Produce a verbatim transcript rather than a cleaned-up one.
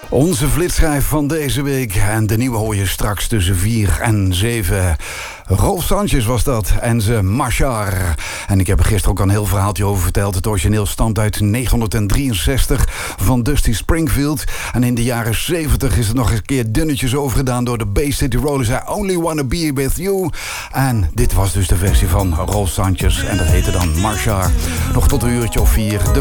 Onze flitsschijf van deze week. En de nieuwe hoor je straks tussen vier en zeven. Rolf Sanchez was dat. En ze Machar. En ik heb er gisteren ook al een heel verhaaltje over verteld. Het origineel stamt uit negentien van Dusty Springfield. En in de jaren zeventig is het nog eens een keer dunnetjes overgedaan door de Bay City Rollers. I Only Wanna Be With You. En dit was dus de versie van Rolf Sanchez. En dat heette dan Machar. Nog tot een uurtje of vier. De